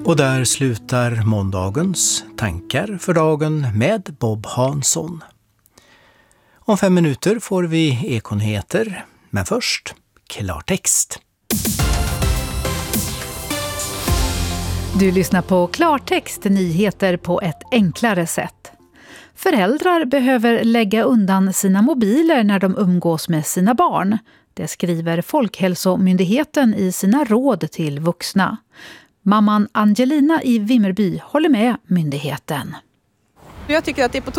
Och där slutar måndagens tankar för dagen med Bob Hansson. Om 5 minuter får vi Ekonheter, men först klartext. Du lyssnar på Klartext, nyheter på ett enklare sätt. Föräldrar behöver lägga undan sina mobiler när de umgås med sina barn. Det skriver Folkhälsomyndigheten i sina råd till vuxna. Mamman Angelina i Vimmerby håller med myndigheten. Jag tycker att det är på